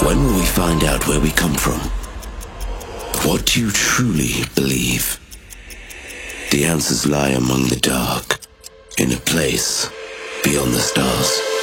When will we find out where we come from? What do you truly believe? The answers lie among the dark, in a place beyond the stars.